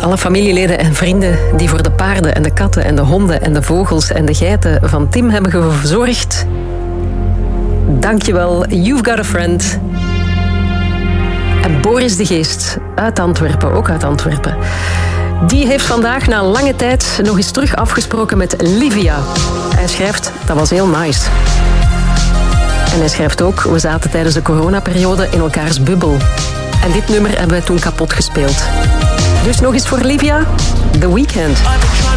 alle familieleden en vrienden die voor de paarden en de katten en de honden en de vogels en de geiten van Tim hebben gezorgd. Dankjewel, you've got a friend. En Boris de Geest uit Antwerpen, ook uit Antwerpen. Die heeft vandaag na lange tijd nog eens terug afgesproken met Livia. Hij schrijft, dat was heel nice. En hij schrijft ook, we zaten tijdens de coronaperiode in elkaars bubbel. En dit nummer hebben wij toen kapot gespeeld. Dus nog eens voor Livia, The Weeknd.